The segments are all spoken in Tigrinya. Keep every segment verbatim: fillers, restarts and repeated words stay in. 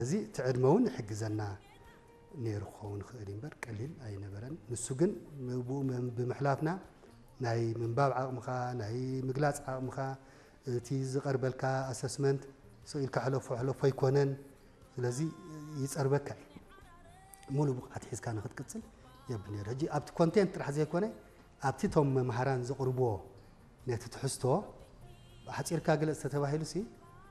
زي تعدمون حجزنا نيرخون خيرين بر قليل أي نبرن نسجن بمحلافنا ناي من باب عقمخا ناي مجلس عقمخا تيز قربلكا أسسمنت سئل كحلف وحلف فيكونن لذي يسأربك مولو بقعة حس كان خد كتسل يبني رجي أبت كونتنت راح زي كونه أبتي توم مهران زقربوه نتتحسته حتصير كاجل استتباهيلو سي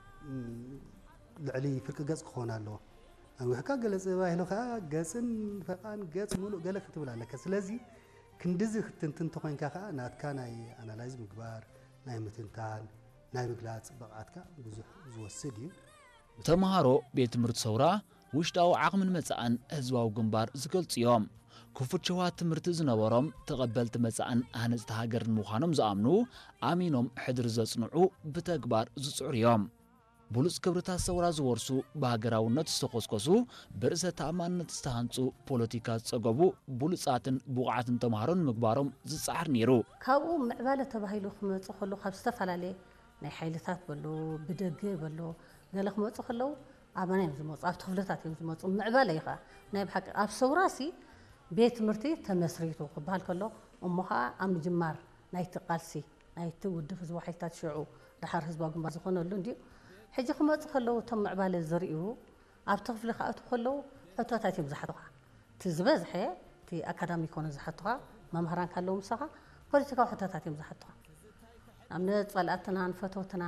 لعلي فك جز خونه له أو حكا جل استتباهيلو خا جزن فقان جز مولو جل كتب له لك سلازي كندز تنتن تقين كخا نات كان أي أنالايز مقبار ناي متنتان ناي مقلات بقعتك بزح زوسدي تمهارو بيت مرت صورة وشتاو عقم المسعن هزواو جنبار زكلت يوم كفوت شوات مرت زنورم تقبلت مسعن هنز تهاجر مخانم زامنو آمينهم حدر زصنعو بتكبار زصعر يوم بولس كبرتا صورة زورسو بهاجراو نتستقصقصو برزة تأمان نتستهانسو بوليتيكا صقبو بولساتن بوقعتن تمهارون مقبارم زصعر نيرو كاو معبالة تباهيلو خمسة خلو خمسة فلالي ناي حيلتات بلو بدقي بلو قالك موصو خلو أباني مزموص أب تخفلتات مزموص معبالة يخا نايب حق أب صوراسي بيت مرتي تمسريتو قبال كله أمها أم جمار ناي تقالسي ناي تودف زواحيتات شعو دحر حزبا قنبار زخونو اللون حجي خموصو خلو تم معبالة زريو أب تخفل خاطو خلو حتواتاتي مزحتوها تزبزحي تي أكادامي كون زحتوها ممهران كالو مساها بوليتيكا حتواتاتي مزحتوها أمنا صلاتنا فتوتنا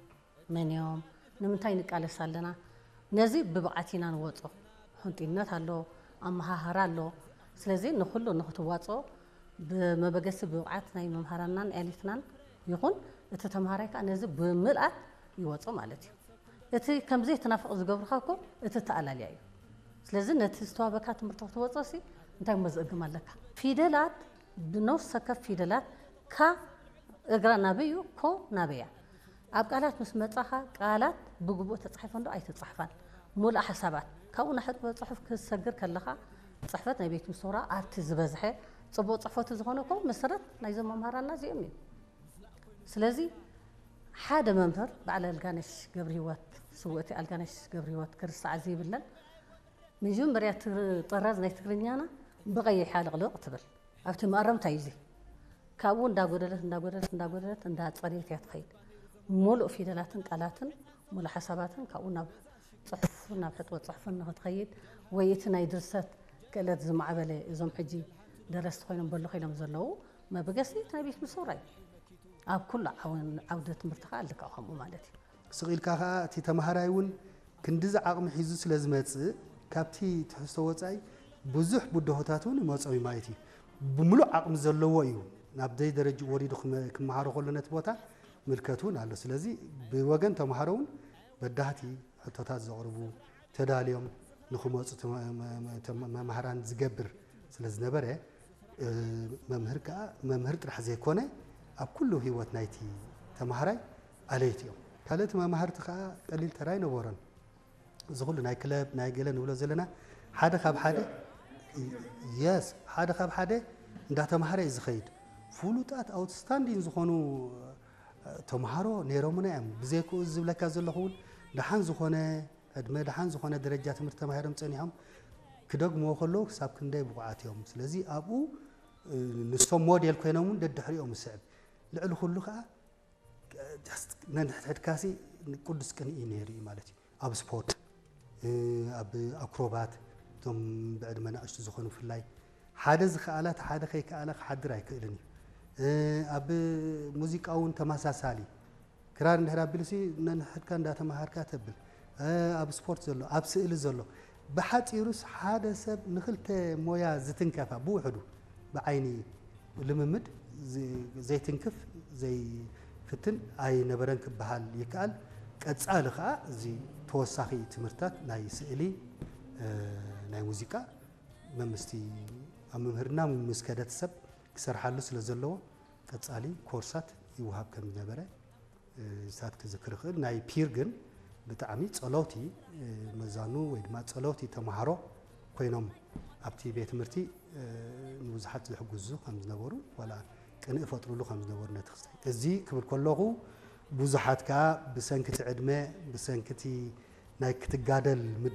من يوم نمنتاي نقالس علينا نزي ببقعتنا نوصو حنتينات አሎ አማሃራ አሎ ስለዚህ ንኹሉ ንኽትዋጾ በመበገስ በብቅዓት ናይ መምሃራናን ኤሊትናን ይኹን እቲ ተማሃራይካ ነዚ ብምልአት ይወጾ ማለት እዩ እቲ ከምዚ ተናፍቕ ዝገብርኻኮ እቲ ተኣላልያ እዩ ስለዚህ ነቲ ዝተዋበካ ትምህርቲ ክትወጾሲ እንታይ መዝእግም ኣለካ ፊደላት ብነፍስ ወከፍ ፊደላት ካ እግራ ናበዩ ኮ ናበያ ኣብ ቃላት ምስ መጻኻ ቃላት ብግቡእ ተጻሒፈን ዶ ኣይተጻሕፋን ሙሉእ ሓሳባት ካብኡ ናሕጥ በጽሑፍ ክሰግር ከለኻ ጽሕፈት ናይ ቤት ምሶራ ኣብቲ ዝበዝሐ ጽቡቕ ጽሕፈት ዝኾነ ኮ መሰረት ናይ ዘመምሃራና እዚኦም እዩ ስለዚ ሓደ መምህር ባዕለ ኣልጋነሽ ገብረ ህይወት ስውእቲ ኣልጋነሽ ገብረ ህይወት ክርስዓዕ ዘይብለን መጀመርያ ጥራዝ ናይ ትግርኛና ብቐይሕ ያልቕልቕ ትብል ኣብቲ መቐረምታ እዩ እዚ ካብኡ እንዳጎደለት እንዳጎደለት እንዳጎደለት እንዳጸሬት እያ ትኸይድ ሙሉእ ፊደላትን ቃላትን ሙሉእ ሓሳባትን ካብኡ ናብ ጽሑፍ ናብ ሕጥወት ጽሑፍን ንኽትኸይድ ወይ እቲ ናይ ድርሰት ክእለት ዝማዕበለ እዞም ሕጂ ደረስቲ ኮይኖም በሎ ኮይኖም ዘለዉ መበገሲ ናይ ቤት ምሶራ እዩ ኣብ ኩሉ ዓውደ ትምህርትኻ ኣለካ ከምኡ ማለት እዩ ስቂልካ ኸኣ እቲ ተማሃራይ እውን ክንዲዚ ዓቕሚ ሒዙ ስለ ዝመጽእ ካብቲ ትሕዝቶ ወጻኢ ብዙሕ ቡድሆታት እውን ይመፅኡ ማለት እዩ ብምሉእ ዓቕሚ ዘለዎ እዩ ናብ ደይ ደረጃ ወሪዱ ክመሃሮ ከሎ ነቲ ቦታ ምልከቱን ኣሎ ስለዚ ብወገን ተማሃሮውን በዳህቲ ሕቶታት ዘቕርቡ ተዳልዮም ንኽመፁ መምሃራን ዝገብር ስለ ዝነበረ መምህር ከዓ መምህር ጥራሕ ዘይኮነ ኣብ ኩሉ ህይወት ናይቲ ተማሃራይ ኣለይቲ እዮም ካልኦት መምሃርቲ ከዓ ቀሊል ተራ ይነበሮን እዚ ኩሉ ናይ ክለብ ናይ ገለ ንብሎ ዘለና ሓደ ካብ ሓደ የስ ሓደ ካብ ሓደ እንዳተማሃረ እዩ ዝኸይድ ፍሉጣት ኣውትስታንዲንግ ዝኾኑ ተማሃሮ ነይሮምና እዮም ብዘይክኡ ዝብለካ ዘለኹውን ደሓን ዝኾነ ዕድመ ደሓን ዝኾነ ደረጃ ትምህርቲ ተማሂሮም ፀኒሖም ክደግምዎ ከለዉ ክሳብ ክንደይ ብቑዓት እዮም ስለዚ ኣብኡ ንሶም ሞዴል ኮይኖም ደድሕሪኦም ስዕብ ልዕሊ ኩሉ ከዓ ነንሕድሕድካሲ ቅዱስ ቅንኢ ነይሩ እዩ ማለት እዩ ኣብ ስፖርት ኣብ ኣክሮባት እቶም ብዕድመ ንእሽቱ ዝኾኑ ብፍላይ ሓደ ዝከኣላ እቲ ሓደ ከይከኣላ ክሓድር ኣይክእልን እዩ ኣብ ሙዚቃ እውን ተመሳሳሊ ክራር እንድሕር ኣቢሉሲ ነንሕድካ እንዳተማሃርካ ተብል ኣብ ስፖርት ዘሎ ኣብ ስእሊ ዘሎ ብሓፂሩስ ሓደ ሰብ ንክልተ ሞያ ዝትንከፋ ብውሕዱ ብዓይኒ ልምምድ ዘይትንክፍ ዘይፍትን ኣይነበረን ክበሃል ይከኣል ቀጻሊ ከዓ እዚ ተወሳኺ ትምህርታት ናይ ስእሊ ናይ ሙዚቃ መምስቲ ኣብ መምህርና ምስ ከደት ሰብ ክሰርሓሉ ስለ ዘለዎ ቀጻሊ ኮርሳት ይውሃብ ከም ዝነበረ ሳት ክዝክር ይኽእል ናይ ፒር ግን ብጣዕሚ ጸለውቲ መዛኑ ወይ ድማ ጸለውቲ ተማሃሮ ኮይኖም ኣብቲ ቤት ትምህርቲ ንብዙሓት ዝሕግዙ ከም ዝነበሩ ዋላ ቅንእ ፈጥሩሉ ከም ዝነበሩ ነቲ ክስታይ እዚ ክብል ከለኹ ብዙሓት ከዓ ብሰንኪቲ ዕድመ ብሰንኪቲ ናይ ክትጋደል